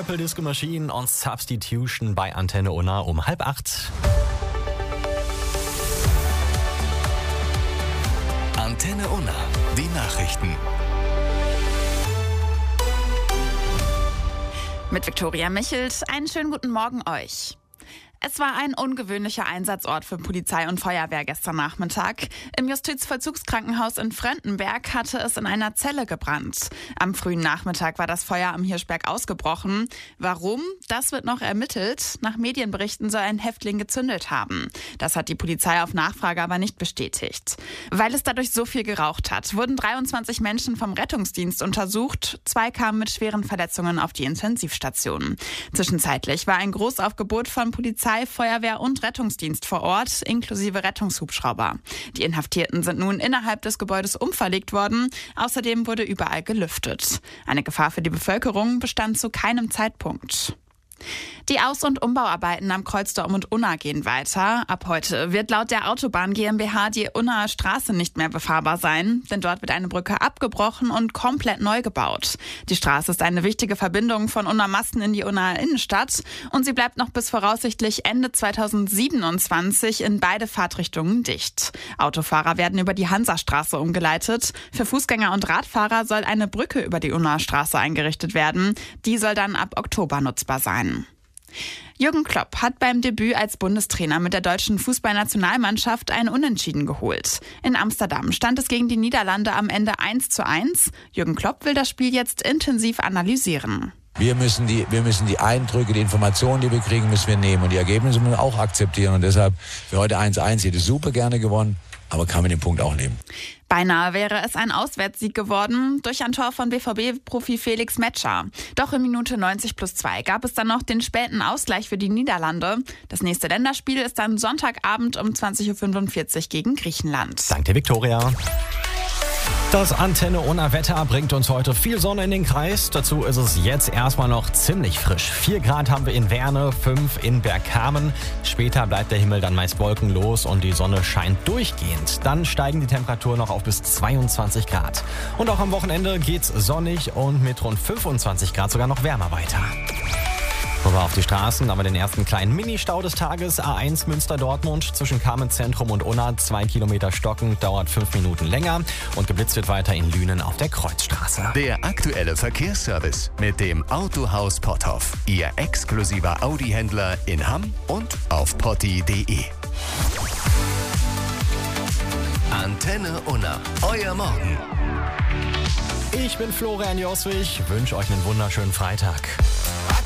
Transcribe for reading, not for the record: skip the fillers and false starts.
Purple Disco Machine und Substitution bei Antenne Unna um 7:30. Antenne Unna, die Nachrichten. Mit Viktoria Michelt, einen schönen guten Morgen euch. Es war ein ungewöhnlicher Einsatzort für Polizei und Feuerwehr gestern Nachmittag. Im Justizvollzugskrankenhaus in Fröndenberg hatte es in einer Zelle gebrannt. Am frühen Nachmittag war das Feuer am Hirschberg ausgebrochen. Warum? Das wird noch ermittelt. Nach Medienberichten soll ein Häftling gezündelt haben. Das hat die Polizei auf Nachfrage aber nicht bestätigt. Weil es dadurch so viel geraucht hat, wurden 23 Menschen vom Rettungsdienst untersucht. 2 kamen mit schweren Verletzungen auf die Intensivstation. Zwischenzeitlich war ein Großaufgebot von Polizei, Feuerwehr und Rettungsdienst vor Ort, inklusive Rettungshubschrauber. Die Inhaftierten sind nun innerhalb des Gebäudes umverlegt worden. Außerdem wurde überall gelüftet. Eine Gefahr für die Bevölkerung bestand zu keinem Zeitpunkt. Die Aus- und Umbauarbeiten am Kreuzdorf und Unna gehen weiter. Ab heute wird laut der Autobahn GmbH die Unnaer Straße nicht mehr befahrbar sein, denn dort wird eine Brücke abgebrochen und komplett neu gebaut. Die Straße ist eine wichtige Verbindung von Unna-Masten in die Unnaer Innenstadt und sie bleibt noch bis voraussichtlich Ende 2027 in beide Fahrtrichtungen dicht. Autofahrer werden über die Hansastraße umgeleitet. Für Fußgänger und Radfahrer soll eine Brücke über die Unnaer Straße eingerichtet werden. Die soll dann ab Oktober nutzbar sein. Jürgen Klopp hat beim Debüt als Bundestrainer mit der deutschen Fußballnationalmannschaft ein Unentschieden geholt. In Amsterdam stand es gegen die Niederlande am Ende 1:1. Jürgen Klopp will das Spiel jetzt intensiv analysieren. Wir müssen die Eindrücke, die Informationen, die wir kriegen, müssen wir nehmen. Und die Ergebnisse müssen wir auch akzeptieren. Und deshalb für heute 1:1. Hätte super gerne gewonnen, aber kann mit dem Punkt auch leben. Beinahe wäre es ein Auswärtssieg geworden durch ein Tor von BVB-Profi Felix Metscher. Doch in Minute 90+2 gab es dann noch den späten Ausgleich für die Niederlande. Das nächste Länderspiel ist dann Sonntagabend um 20:45 Uhr gegen Griechenland. Danke, Viktoria. Das Antenne Unna Wetter bringt uns heute viel Sonne in den Kreis. Dazu ist es jetzt erstmal noch ziemlich frisch. 4 Grad haben wir in Werne, 5 in Bergkamen. Später bleibt der Himmel dann meist wolkenlos und die Sonne scheint durchgehend. Dann steigen die Temperaturen noch auf bis 22 Grad. Und auch am Wochenende geht's sonnig und mit rund 25 Grad sogar noch wärmer weiter. Rüber auf die Straßen, aber den ersten kleinen Mini-Stau des Tages. A1 Münster-Dortmund zwischen Kamenz-Zentrum und Unna. 2 Kilometer stockend, dauert 5 Minuten länger. Und geblitzt wird weiter in Lünen auf der Kreuzstraße. Der aktuelle Verkehrsservice mit dem Autohaus Potthoff. Ihr exklusiver Audi-Händler in Hamm und auf potti.de. Antenne Unna, euer Morgen. Ich bin Florian Joswig, wünsche euch einen wunderschönen Freitag.